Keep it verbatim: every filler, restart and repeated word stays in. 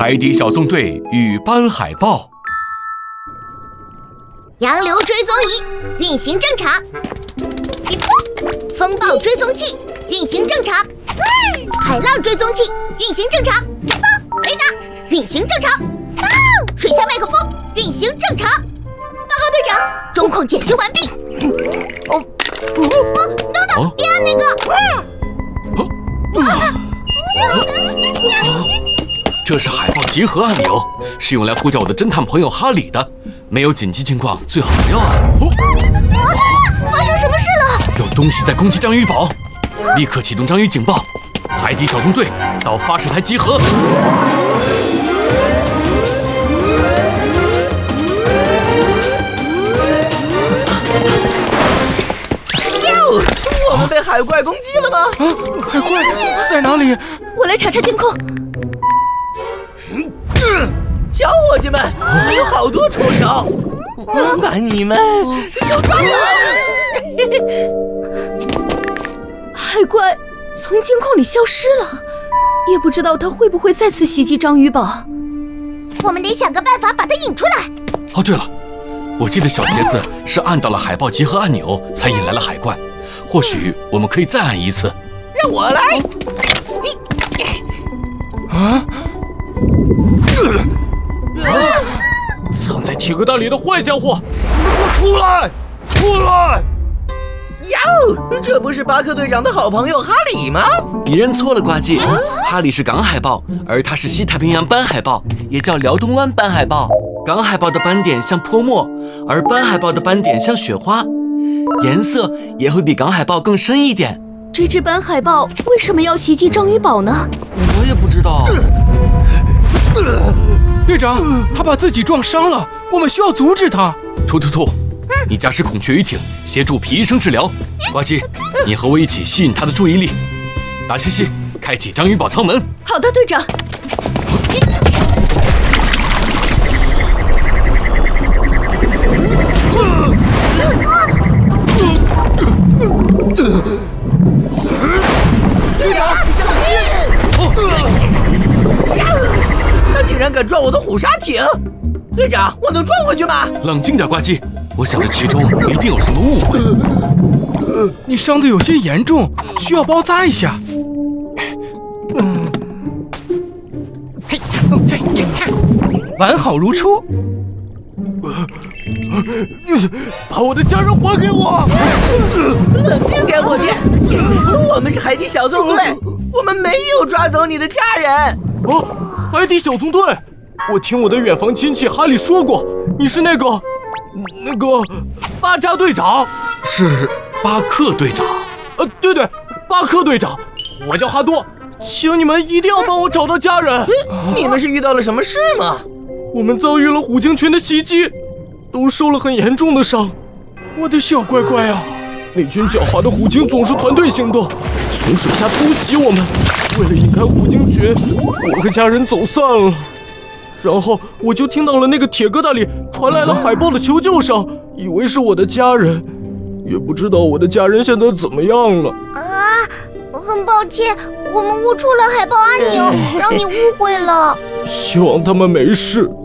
海底小纵队与斑海豹。 洋流追踪仪运行正常，风暴追踪器运行正常，海浪追踪器运行正常，雷达运行正常，水下麦克风运行正常。报告队长，中控检修完毕。哦，哦，等等，别按那个。 这是海豹集合按钮，是用来呼叫我的侦探朋友哈里的。没有紧急情况，最好不要按。哦， 发生什么事了？ 有东西在攻击章鱼堡，立刻启动章鱼警报。海底小纵队到发射台集合。 我们被海怪攻击了吗？ 啊，海怪在哪里？ 我来查查监控。 小伙计们，还有好多触手，我把你们都抓走！ 海怪从监控里消失了，也不知道他会不会再次袭击章鱼堡。 我们得想个办法把他引出来。 哦，对了，我记得小茄子是按到了海豹集合按钮才引来了海怪，或许我们可以再按一次。 让我来。 啊！藏在铁疙瘩里的坏家伙，出来！出来！ 哟，这不是巴克队长的好朋友哈里吗？ 你认错了，呱唧。哈里是港海豹，而他是西太平洋斑海豹，也叫辽东湾斑海豹。港海豹的斑点像泼墨，而斑海豹的斑点像雪花，颜色也会比港海豹更深一点。 这只斑海豹为什么要袭击章鱼堡呢？ 我也不知道。 队长，他把自己撞伤了，我们需要阻止他。 突突突，你驾驶孔雀鱼艇协助皮医生治疗。呱唧，你和我一起吸引他的注意力。达西西，开启章鱼堡舱门。 好的，队长。 队长，小心！他竟然敢撞我的虎鲨艇！队长，我能撞回去吗？ 冷静点，呱唧，我想这其中一定有什么误会。 你伤得有些严重，需要包扎一下。嗯，完好如初。把我的家人还给我！ 冷静点，伙计，我们是海底小纵队，我们没有抓走你的家人。 哦，海底小纵队，我听我的远房亲戚哈里说过，你是那个那个巴扎队长。 是巴克队长。 呃，对对，巴克队长，我叫哈多，请你们一定要帮我找到家人。 你们是遇到了什么事吗？ 我们遭遇了虎鲸群的袭击，都受了很严重的伤。我的小乖乖啊，那群狡猾的虎鲸总是团队行动，从水下突袭我们。为了引开虎鲸群，我和家人走散了。然后我就听到了那个铁疙瘩里传来了海豹的求救声，以为是我的家人，也不知道我的家人现在怎么样了。 啊，很抱歉，我们误触了海豹按钮，让你误会了。 希望他们没事。